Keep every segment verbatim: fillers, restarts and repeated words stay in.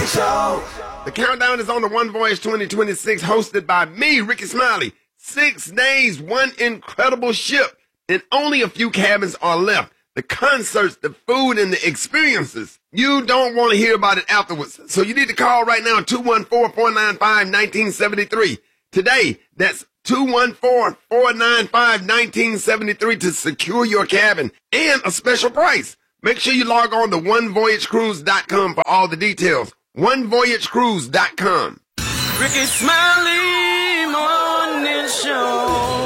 Show. The countdown is on the One Voyage twenty twenty-six, hosted by me, Ricky Smiley. Six days, one incredible ship, and only a few cabins are left. The concerts, the food, and the experiences. You don't want to hear about it afterwards. So you need to call right now, two one four, four nine five, one nine seven three. Today, that's two one four, four nine five, one nine seven three to secure your cabin and a special price. Make sure you log on to one voyage cruise dot com for all the details. one voyage cruise dot com. Ricky Smiley Morning Show.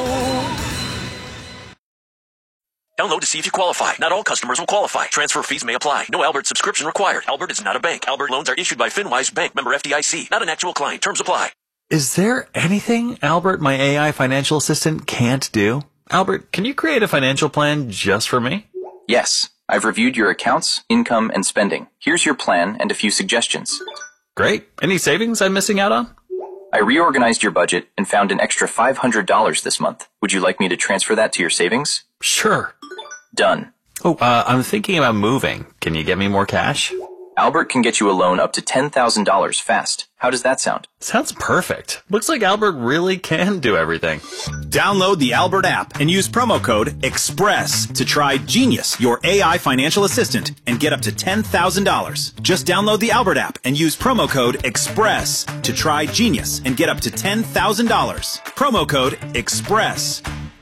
Download to see if you qualify. Not all customers will qualify. Transfer fees may apply. No Albert subscription required. Albert is not a bank. Albert loans are issued by FinWise Bank, member F D I C. Not an actual client. Terms apply. Is there anything Albert, my A I financial assistant, can't do? Albert, can you create a financial plan just for me? Yes. I've reviewed your accounts, income, and spending. Here's your plan and a few suggestions. Great. Any savings I'm missing out on? I reorganized your budget and found an extra five hundred dollars this month. Would you like me to transfer that to your savings? Sure. Done. Oh, uh, I'm thinking about moving. Can you get me more cash? Albert can get you a loan up to ten thousand dollars fast. How does that sound? Sounds perfect. Looks like Albert really can do everything. Download the Albert app and use promo code EXPRESS to try Genius, your A I financial assistant, and get up to ten thousand dollars. Just download the Albert app and use promo code EXPRESS to try Genius and get up to ten thousand dollars. Promo code EXPRESS.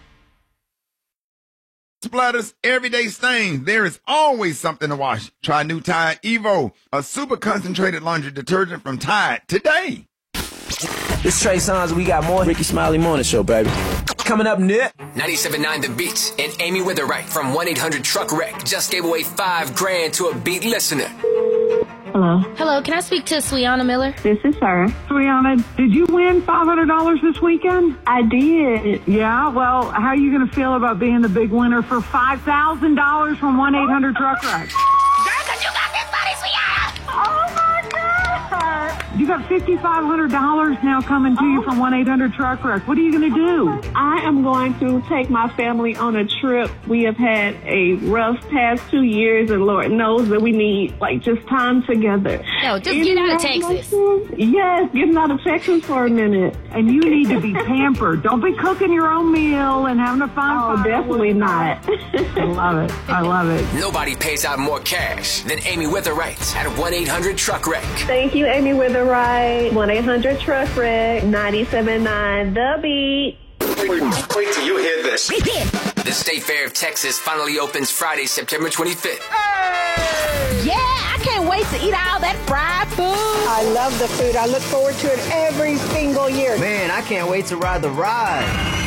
Splatters, everyday stains. There is always something to wash. Try new Tide Evo, a super concentrated laundry detergent from Tide today. It's Trey Songz. We got more Ricky Smiley Morning Show, baby. Coming up next. ninety-seven point nine The Beat and Amy Witherite from one eight hundred truck wreck just gave away five grand to a Beat listener. Hello. Hello, can I speak to Swiana Miller? This is her. Swiana, did you win five hundred dollars this weekend? I did. Yeah, well, how are you going to feel about being the big winner for five thousand dollars from one eight hundred truck wreck? Girl, because you got this money, Swiana! Oh, my God! You got five thousand five hundred dollars now coming to you from one eight hundred truck wreck. What are you going to do? I am going to take my family on a trip. We have had a rough past two years, and Lord knows that we need, like, just time together. No, just get out of Texas. Yes, getting out of Texas for a minute. And you need to be pampered. Don't be cooking your own meal and having a fun. Oh, definitely not. I love it. I love it. Nobody pays out more cash than Amy Witherite at one eight hundred truck wreck. Thank you, Amy Witherite. one eight hundred truck wreck, ninety-seven point nine The Beat. Wait, wait till you hear this. The State Fair of Texas finally opens Friday, September twenty-fifth. Yeah, I can't wait to eat all that fried food. I love the food. I look forward to it every single year. Man, I can't wait to ride the ride.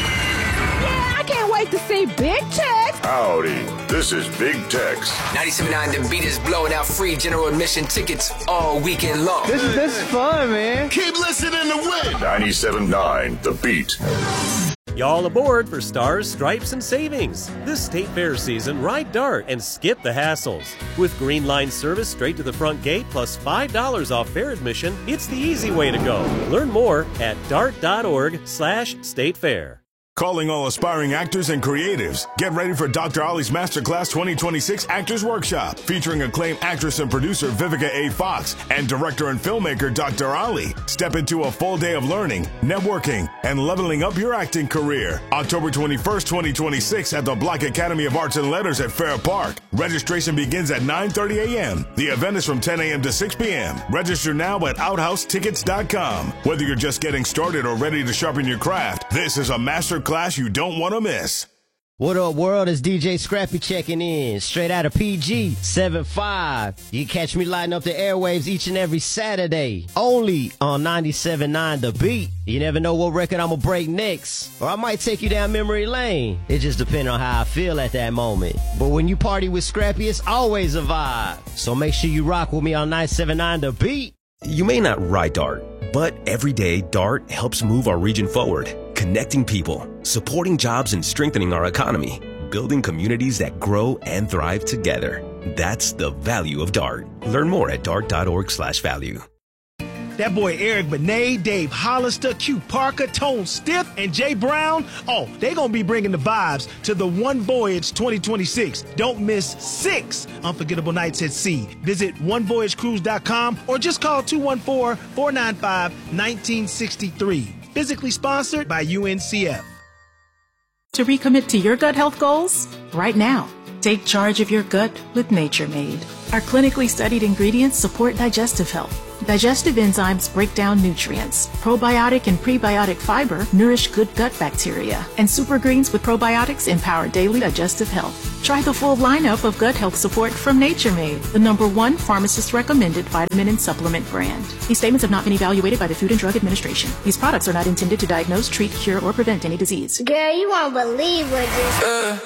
Yeah, I can't wait to see Big Tex. Howdy, this is Big Tex. ninety-seven point nine The Beat is blowing out free general admission tickets all weekend long. This is this is fun, man. Keep listening to win. ninety-seven point nine The Beat. Y'all aboard for Stars, Stripes, and Savings. This State Fair season, ride Dart and skip the hassles. With Green Line service straight to the front gate plus five dollars off fair admission, it's the easy way to go. Learn more at dart.org slash state fair. Calling all aspiring actors and creatives. Get ready for Doctor Ollie's Masterclass twenty twenty-six Actors Workshop, featuring acclaimed actress and producer Vivica A. Fox and director and filmmaker Doctor Ollie. Step into a full day of learning, networking, and leveling up your acting career. October twenty-first, twenty twenty-six at the Black Academy of Arts and Letters at Fair Park. Registration begins at nine thirty a.m. The event is from ten a.m. to six p.m. Register now at outhouse tickets dot com. Whether you're just getting started or ready to sharpen your craft, this is a master class you don't want to miss. What up, world? It's D J Scrappy checking in, straight out of P G seven five. You can catch me lighting up the airwaves each and every Saturday, only on ninety-seven point nine The Beat. You never know what record I'm gonna break next, or I might take you down memory lane. It just depends on how I feel at that moment. But when you party with Scrappy, it's always a vibe. So make sure you rock with me on ninety-seven point nine The Beat. You may not ride Dart, but every day Dart helps move our region forward, connecting people, supporting jobs, and strengthening our economy, building communities that grow and thrive together. That's the value of Dart. Learn more at dart.org slash value. That boy Eric Benet, Dave Hollister, Q Parker, Tone Stiff, and Jay Brown, oh, they gonna be bringing the vibes to the One Voyage twenty twenty-six. Don't miss six unforgettable nights at sea. Visit one voyage cruise dot com or just call two one four, four nine five, one nine six three. Physically sponsored by U N C F. To recommit to your gut health goals? Right now, take charge of your gut with Nature Made. Our clinically studied ingredients support digestive health. Digestive enzymes break down nutrients. Probiotic and prebiotic fiber nourish good gut bacteria. And super greens with probiotics empower daily digestive health. Try the full lineup of gut health support from Nature Made, the number one pharmacist recommended vitamin and supplement brand. These statements have not been evaluated by the Food and Drug Administration. These products are not intended to diagnose, treat, cure, or prevent any disease. Girl, you won't believe what just... Uh.